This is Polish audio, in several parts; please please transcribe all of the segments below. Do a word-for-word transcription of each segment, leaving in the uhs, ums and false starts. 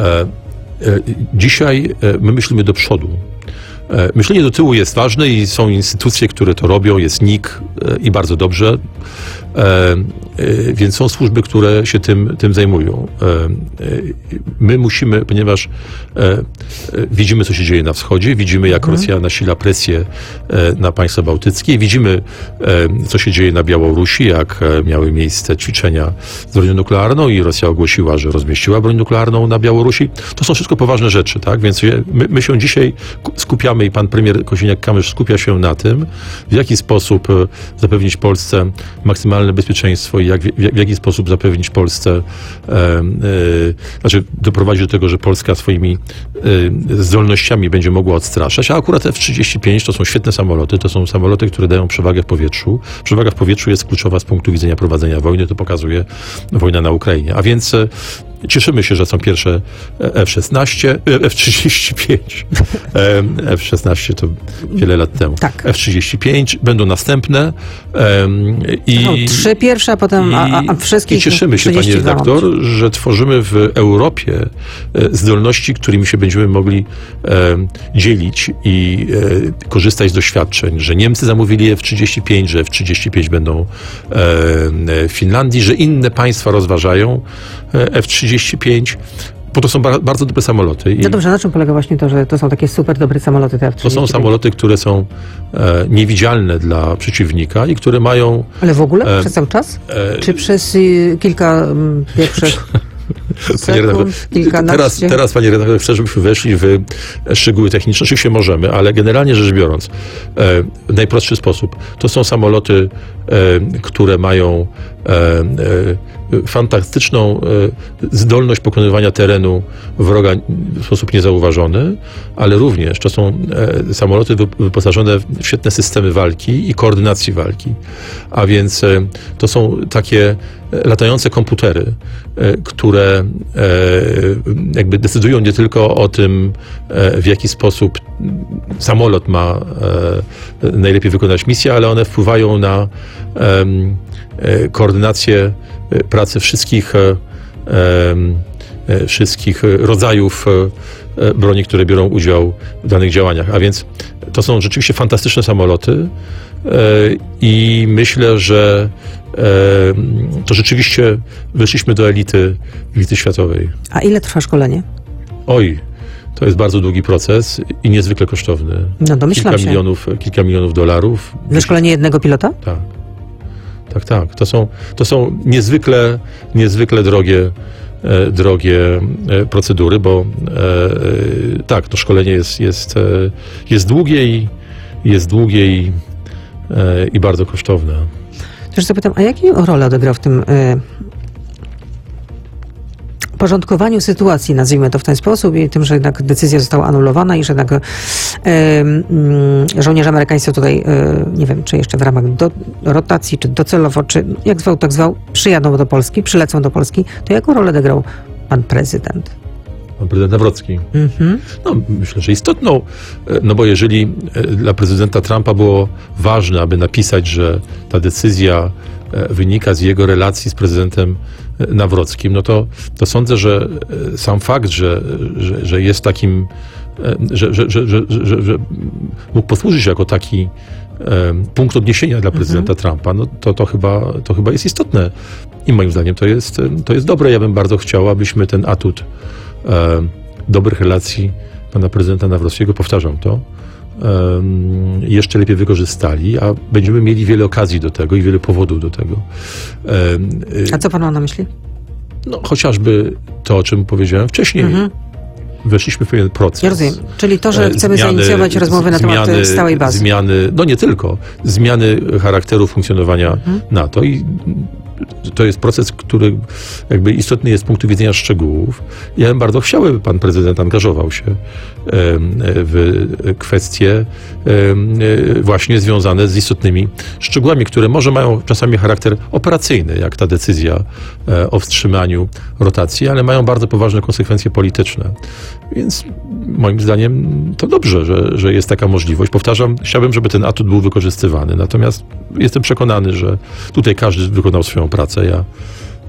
Dzisiaj my myślimy do przodu. Myślenie do tyłu jest ważne i są instytucje, które to robią, jest N I K i bardzo dobrze, więc są służby, które się tym, tym zajmują. My musimy, ponieważ widzimy, co się dzieje na wschodzie, widzimy, jak mhm. Rosja nasila presję na państwa bałtyckie, widzimy, co się dzieje na Białorusi, jak miały miejsce ćwiczenia z bronią nuklearną i Rosja ogłosiła, że rozmieściła broń nuklearną na Białorusi. To są wszystko poważne rzeczy, tak? Więc my, my się dzisiaj skupiamy i pan premier Kosiniak-Kamysz skupia się na tym, w jaki sposób zapewnić Polsce maksymalne bezpieczeństwo i jak, w, w jaki sposób zapewnić Polsce, e, e, znaczy doprowadzić do tego, że Polska swoimi e, zdolnościami będzie mogła odstraszać, a akurat F trzydzieści pięć to są świetne samoloty, to są samoloty, które dają przewagę w powietrzu. Przewaga w powietrzu jest kluczowa z punktu widzenia prowadzenia wojny, to pokazuje wojna na Ukrainie. A więc e, cieszymy się, że są pierwsze F szesnaście, F trzydzieści pięć. F szesnaście to wiele lat temu. Tak. F trzydzieści pięć, będą następne. I, no, trzy pierwsze, a potem a, a wszystkich I cieszymy się, panie redaktor, że tworzymy w Europie zdolności, którymi się będziemy mogli dzielić i korzystać z doświadczeń, że Niemcy zamówili F trzydzieści pięć, że F trzydzieści pięć będą w Finlandii, że inne państwa rozważają F trzydzieści pięć, bo to są bardzo dobre samoloty. No dobrze, na czym polega właśnie to, że to są takie super dobre samoloty, te F trzydzieści pięć? To są samoloty, które są e, niewidzialne dla przeciwnika i które mają... Ale w ogóle? E, przez cały czas? E, Czy przez y, kilka m, pierwszych... Sekund, teraz, teraz, panie redaktorze, chcę, żebyśmy weszli w szczegóły techniczne. Oczywiście możemy, ale generalnie rzecz biorąc, e, w najprostszy sposób, to są samoloty, e, które mają e, e, fantastyczną e, zdolność pokonywania terenu wroga w sposób niezauważony, ale również to są e, samoloty wyposażone w świetne systemy walki i koordynacji walki. A więc e, to są takie latające komputery, które jakby decydują nie tylko o tym, w jaki sposób samolot ma najlepiej wykonać misję, ale one wpływają na koordynację pracy wszystkich, wszystkich rodzajów broni, które biorą udział w danych działaniach. A więc to są rzeczywiście fantastyczne samoloty i myślę, że to rzeczywiście weszliśmy do elity, elity światowej. A ile trwa szkolenie? Oj, to jest bardzo długi proces i niezwykle kosztowny. No domyślam kilka się. Milionów, kilka milionów dolarów. Wyszkolenie jednego pilota? Tak. Tak, tak. To są, to są niezwykle, niezwykle drogie, e, drogie e, procedury, bo e, tak, to szkolenie jest, jest, e, jest długie i jest długie i, e, i bardzo kosztowne. Też zapytam, a jaką rolę odegrał w tym y, porządkowaniu sytuacji, nazwijmy to w ten sposób, i tym, że jednak decyzja została anulowana i że jednak y, y, żołnierze amerykańscy tutaj, y, nie wiem, czy jeszcze w ramach do, rotacji, czy docelowo, czy jak zwał, tak zwał, przyjadą do Polski, przylecą do Polski, to jaką rolę odegrał pan prezydent? Pan prezydent Nawrocki. Mm-hmm. No, myślę, że istotną, no bo jeżeli dla prezydenta Trumpa było ważne, aby napisać, że ta decyzja wynika z jego relacji z prezydentem Nawrockim, no to, to sądzę, że sam fakt, że, że, że jest takim, że, że, że, że, że, że mógł posłużyć jako taki punkt odniesienia dla prezydenta mm-hmm. Trumpa, no to, to, chyba, to chyba jest istotne. I moim zdaniem to jest, to jest dobre. Ja bym bardzo chciał, abyśmy ten atut E, dobrych relacji pana prezydenta Nawrockiego, powtarzam to, e, jeszcze lepiej wykorzystali, a będziemy mieli wiele okazji do tego i wiele powodów do tego. E, a co pan ma na myśli? No, chociażby to, o czym powiedziałem wcześniej. Mhm. Weszliśmy w pewien proces. Ja rozumiem. Czyli to, że chcemy zmiany, zainicjować rozmowy na temat zmiany, stałej bazy. Zmiany, no nie tylko, zmiany charakteru funkcjonowania mhm. NATO i to jest proces, który jakby istotny jest z punktu widzenia szczegółów. Ja bym bardzo chciał, aby pan prezydent angażował się w kwestie właśnie związane z istotnymi szczegółami, które może mają czasami charakter operacyjny, jak ta decyzja o wstrzymaniu rotacji, ale mają bardzo poważne konsekwencje polityczne. Więc moim zdaniem to dobrze, że, że jest taka możliwość. Powtarzam, chciałbym, żeby ten atut był wykorzystywany. Natomiast jestem przekonany, że tutaj każdy wykonał swoją pracę. Ja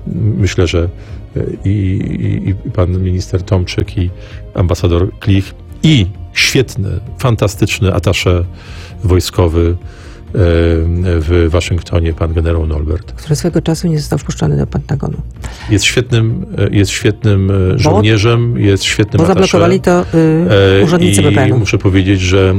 myślę, że i, i, i pan minister Tomczyk, i ambasador Klich, i świetny, fantastyczny atasze wojskowy w Waszyngtonie, pan generał Nolbert. Który swego czasu nie został wpuszczony do Pentagonu. Jest świetnym, jest świetnym żołnierzem, jest świetnym Bo atasze. zablokowali to y, urzędnicy I B P N-u. muszę powiedzieć, że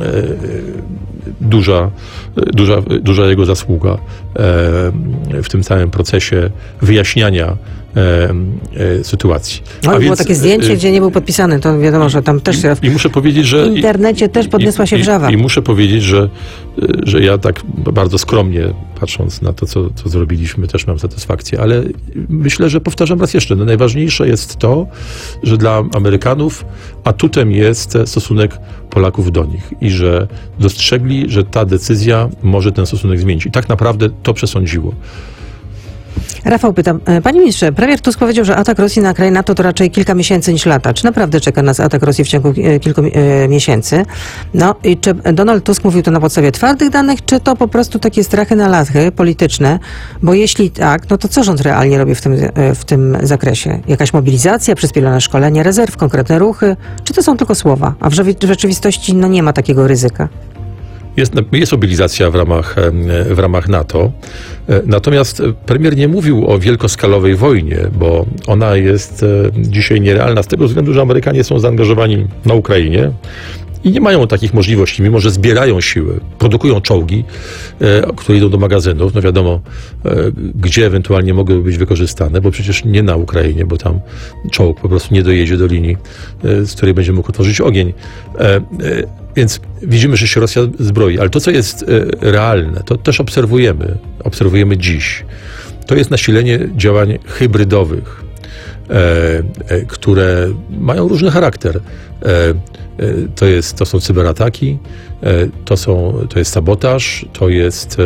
duża, duża, duża jego zasługa w tym całym procesie wyjaśniania sytuacji. No, A było więc, takie zdjęcie, gdzie nie był podpisany, to wiadomo, że tam też się I, i muszę powiedzieć, że w internecie też podniosła się i, wrzawa. I, I muszę powiedzieć, że, że ja tak bardzo skromnie, patrząc na to, co, co zrobiliśmy, też mam satysfakcję, ale myślę, że powtarzam raz jeszcze, no najważniejsze jest to, że dla Amerykanów atutem jest stosunek Polaków do nich i że dostrzegli, że ta decyzja może ten stosunek zmienić. I tak naprawdę to przesądziło. Rafał pyta, panie ministrze, premier Tusk powiedział, że atak Rosji na kraj NATO to raczej kilka miesięcy niż lata. Czy naprawdę czeka nas atak Rosji w ciągu kilku e, miesięcy? No i czy Donald Tusk mówił to na podstawie twardych danych, czy to po prostu takie strachy na lachy polityczne? Bo jeśli tak, no to co rząd realnie robi w tym, w tym zakresie? Jakaś mobilizacja, przyspieszone szkolenie rezerw, konkretne ruchy? Czy to są tylko słowa? A w rzeczywistości no nie ma takiego ryzyka. Jest, jest mobilizacja w ramach, w ramach NATO, natomiast premier nie mówił o wielkoskalowej wojnie, bo ona jest dzisiaj nierealna z tego względu, że Amerykanie są zaangażowani na Ukrainie i nie mają takich możliwości, mimo że zbierają siły, produkują czołgi, które idą do magazynów, no wiadomo, gdzie ewentualnie mogłyby być wykorzystane, bo przecież nie na Ukrainie, bo tam czołg po prostu nie dojedzie do linii, z której będzie mógł otworzyć ogień. Więc widzimy, że się Rosja zbroi, ale to, co jest realne, to też obserwujemy, obserwujemy dziś. To jest nasilenie działań hybrydowych, które mają różny charakter. To, jest, to są cyberataki, to, są, to jest sabotaż, to, jest,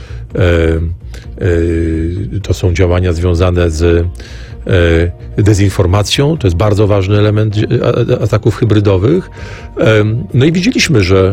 to są działania związane z dezinformacją. To jest bardzo ważny element ataków hybrydowych. No i widzieliśmy, że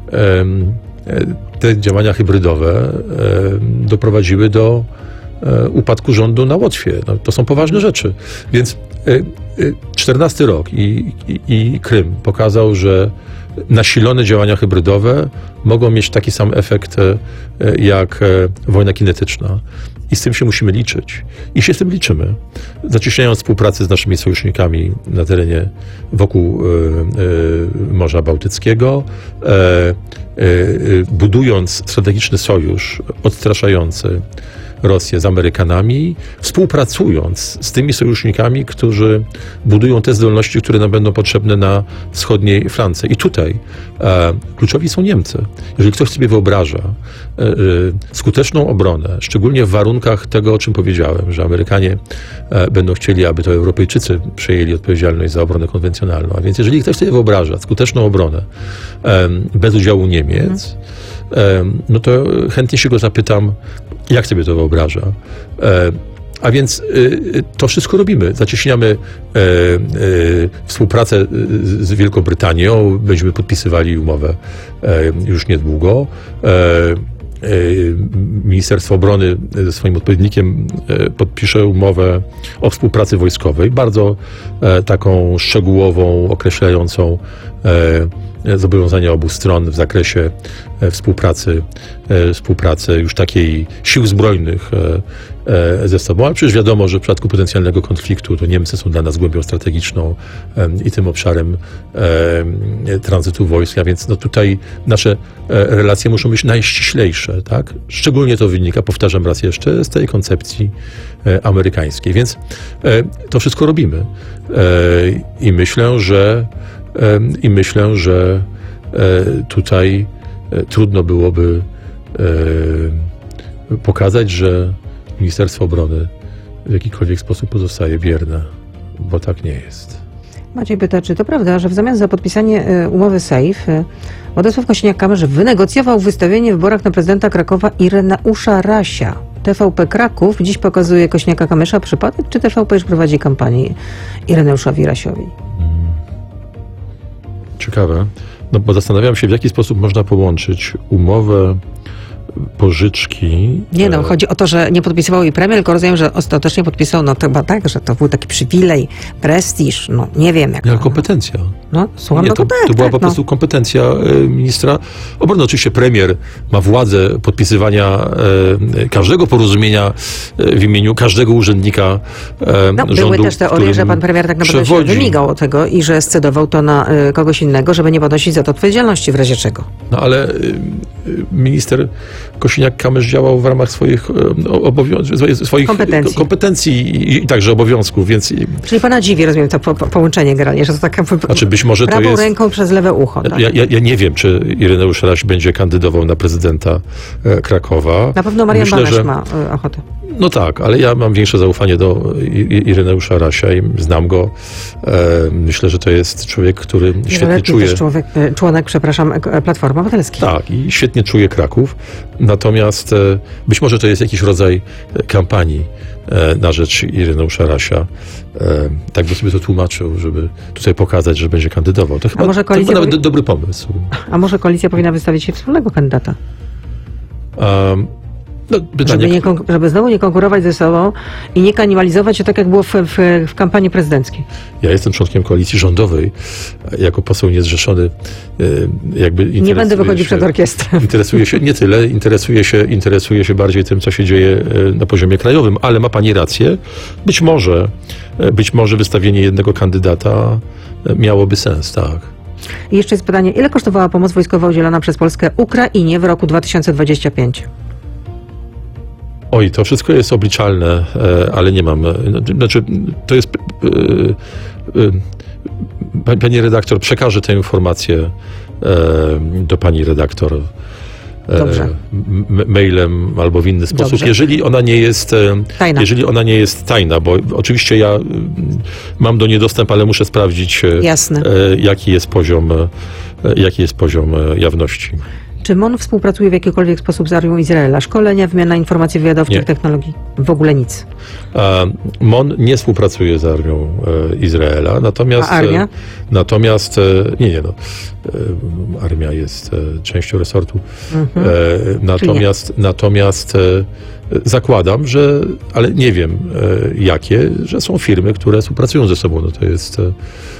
te działania hybrydowe doprowadziły do upadku rządu na Łotwie. No, to są poważne rzeczy. Więc czternasty rok i, i, i Krym pokazał, że nasilone działania hybrydowe mogą mieć taki sam efekt jak wojna kinetyczna. I z tym się musimy liczyć. I się z tym liczymy. Zacieśniając współpracę z naszymi sojusznikami na terenie wokół y, y, Morza Bałtyckiego, y, y, budując strategiczny sojusz odstraszający Rosję z Amerykanami, współpracując z tymi sojusznikami, którzy budują te zdolności, które nam będą potrzebne na wschodniej flance. I tutaj e, kluczowi są Niemcy. Jeżeli ktoś sobie wyobraża e, e, skuteczną obronę, szczególnie w warunkach tego, o czym powiedziałem, że Amerykanie e, będą chcieli, aby to Europejczycy przejęli odpowiedzialność za obronę konwencjonalną. A więc jeżeli ktoś sobie wyobraża skuteczną obronę e, bez udziału Niemiec, e, no to chętnie się go zapytam, jak sobie to wyobraża. E, a więc e, to wszystko robimy. Zacieśniamy e, e, współpracę z Wielką Brytanią. Będziemy podpisywali umowę e, już niedługo. E, e, Ministerstwo Obrony ze swoim odpowiednikiem e, podpisze umowę o współpracy wojskowej, bardzo e, taką szczegółową, określającą e, zobowiązania obu stron w zakresie współpracy, współpracy już takiej sił zbrojnych ze sobą, ale przecież wiadomo, że w przypadku potencjalnego konfliktu to Niemcy są dla nas głębią strategiczną i tym obszarem tranzytu wojsk, a więc no tutaj nasze relacje muszą być najściślejsze, tak? Szczególnie to wynika, powtarzam raz jeszcze, z tej koncepcji amerykańskiej, więc to wszystko robimy i myślę, że I myślę, że tutaj trudno byłoby pokazać, że Ministerstwo Obrony w jakikolwiek sposób pozostaje bierne, bo tak nie jest. Maciej pyta, czy to prawda, że w zamian za podpisanie umowy SAFE Władysław Kosiniak-Kamysz wynegocjował wystawienie w wyborach na prezydenta Krakowa Ireneusza Rasia. T V P Kraków dziś pokazuje Kosiniaka-Kamysza przypadek, czy T V P już prowadzi kampanię Ireneuszowi Rasiowi? Ciekawe, no bo zastanawiam się, w jaki sposób można połączyć umowę pożyczki. Nie no, chodzi o to, że nie podpisywał jej premier, tylko rozumiem, że ostatecznie podpisał, no to chyba tak, że to był taki przywilej, prestiż, no nie wiem jak Miała to. kompetencja. No, słucham, Nie, no to, to tak, to była tak, po prostu no. kompetencja e, ministra obrony. Oczywiście premier ma władzę podpisywania e, każdego porozumienia e, w imieniu każdego urzędnika e, No, rządu. były też teorie, którym że pan premier tak naprawdę się przewodzi. wymigał od tego i że scedował to na y, kogoś innego, żeby nie ponosić za to odpowiedzialności w razie czego. No ale y, y, minister Kosiniak-Kamysz działał w ramach swoich, y, obowią- swoich Kompetencji. kompetencji i, i także obowiązków, więc y, Czyli pana dziwi, rozumiem, to po, po, połączenie generalnie, że to taka znaczy być może to prawą jest... ręką przez lewe ucho. Tak? Ja, ja, ja nie wiem, czy Ireneusz Raś będzie kandydował na prezydenta e, Krakowa. Na pewno Marian Myślę, Banaś że- ma y, ochotę. No tak, ale ja mam większe zaufanie do I- I- Ireneusza Rasia i znam go. E, myślę, że to jest człowiek, który świetnie Wieloletni czuje... też człowiek, y, członek, przepraszam, e, Platformy Obywatelskiej. Tak, i świetnie czuje Kraków. Natomiast e, być może to jest jakiś rodzaj e, kampanii e, na rzecz Ireneusza Rasia. E, tak by sobie to tłumaczył, żeby tutaj pokazać, że będzie kandydował. To chyba, może to chyba koalicja nawet powi- do- dobry pomysł. A może koalicja powinna wystawić się wspólnego kandydata? Um, no, pytanie, Żeby, nie, konk- żeby znowu nie konkurować ze sobą i nie kanibalizować się tak, jak było w, w, w kampanii prezydenckiej. Ja jestem członkiem koalicji rządowej, jako poseł niezrzeszony, e, jakby Nie interesuję będę wychodzić się, przed orkiestrę. Interesuje się, nie tyle, interesuje się, interesuje się bardziej tym, co się dzieje e, na poziomie krajowym, ale ma pani rację, być może, e, być może wystawienie jednego kandydata e, miałoby sens, tak. I jeszcze jest pytanie, ile kosztowała pomoc wojskowa udzielona przez Polskę Ukrainie w roku dwa tysiące dwudziestym piątym? Oj, to wszystko jest obliczalne, e, ale nie mam. e, Znaczy, to jest. e, e, pa- Pani redaktor, przekażę tę informację e, do pani redaktor. e, Dobrze. m- mailem albo w inny sposób. Dobrze. Jeżeli ona nie jest e, Tajna. jeżeli ona nie jest tajna, bo oczywiście ja m, mam do niej dostęp, ale muszę sprawdzić e, Jasne. e, jaki jest poziom e, jaki jest poziom e, jawności. Czy MON współpracuje w jakikolwiek sposób z armią Izraela? Szkolenia, wymiana informacji wywiadowczych, Nie. technologii? W ogóle nic. A MON nie współpracuje z armią e, Izraela, natomiast... A armia? E, natomiast... E, nie, nie, no. E, armia jest e, częścią resortu. Mhm. E, natomiast natomiast e, zakładam, że... Ale nie wiem e, jakie, że są firmy, które współpracują ze sobą. No to jest... E,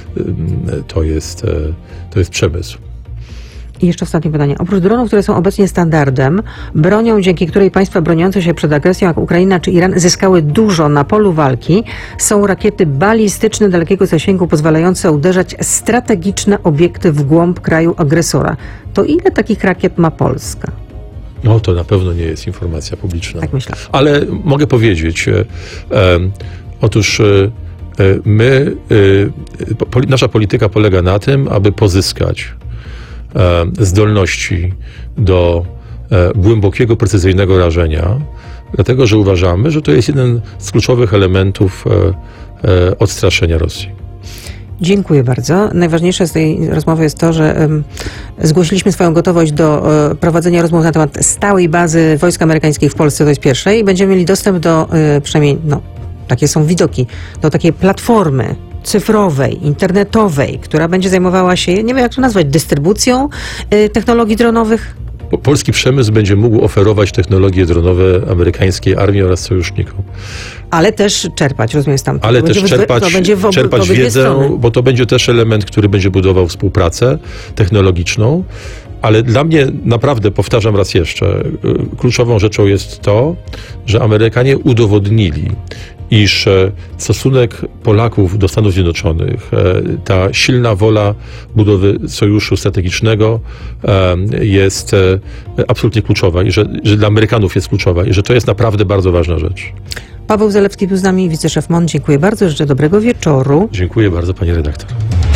to jest... E, to jest przemysł. I jeszcze ostatnie pytanie. Oprócz dronów, które są obecnie standardem, bronią, dzięki której państwa broniące się przed agresją, jak Ukraina czy Iran, zyskały dużo na polu walki, są rakiety balistyczne dalekiego zasięgu, pozwalające uderzać strategiczne obiekty w głąb kraju agresora. To ile takich rakiet ma Polska? No to na pewno nie jest informacja publiczna. Tak myślę. Ale mogę powiedzieć, e, e, otóż e, e, my, e, po, nasza polityka polega na tym, aby pozyskać e, zdolności do e, głębokiego, precyzyjnego rażenia, dlatego że uważamy, że to jest jeden z kluczowych elementów e, e, odstraszenia Rosji. Dziękuję bardzo. Najważniejsze z tej rozmowy jest to, że um, zgłosiliśmy swoją gotowość do um, prowadzenia rozmów na temat stałej bazy wojsk amerykańskich w Polsce, to jest pierwsze, i będziemy mieli dostęp do, um, przynajmniej, no, takie są widoki, do takiej platformy cyfrowej, internetowej, która będzie zajmowała się, nie wiem jak to nazwać, dystrybucją y, technologii dronowych. Po- Polski przemysł będzie mógł oferować technologie dronowe amerykańskiej armii oraz sojusznikom. Ale też czerpać, rozumiem, stamtąd. Ale To też będzie w- czerpać, to będzie w ob- w czerpać obydwie wiedzę, strony. bo to będzie też element, który będzie budował współpracę technologiczną. Ale dla mnie naprawdę, powtarzam raz jeszcze, y, kluczową rzeczą jest to, że Amerykanie udowodnili, iż e, stosunek Polaków do Stanów Zjednoczonych, e, ta silna wola budowy sojuszu strategicznego e, jest e, absolutnie kluczowa i że, że dla Amerykanów jest kluczowa i że to jest naprawdę bardzo ważna rzecz. Paweł Zalewski był z nami, wiceszef MON. Dziękuję bardzo, życzę dobrego wieczoru. Dziękuję bardzo, pani redaktor.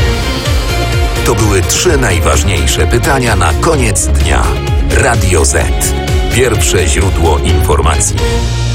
To były trzy najważniejsze pytania na koniec dnia. Radio Z. Pierwsze źródło informacji.